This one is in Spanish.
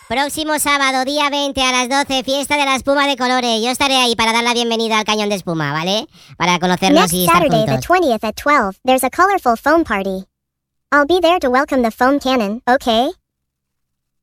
Próximo sábado, día 20 a las 12, fiesta de la espuma de colores. Yo estaré ahí para dar la bienvenida al cañón de espuma, ¿vale? Para conocernos Next y estar Saturday, the juntos. 20th at 12, there's a colorful foam party. I'll be there to welcome the foam cannon, okay?